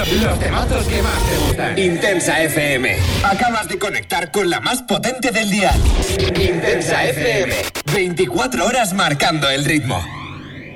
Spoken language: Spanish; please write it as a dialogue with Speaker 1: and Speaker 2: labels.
Speaker 1: Los temazos que más te gustan.
Speaker 2: Intensa FM. Acabas de conectar con la más potente del día.
Speaker 1: Intensa FM.
Speaker 2: 24 horas marcando el ritmo.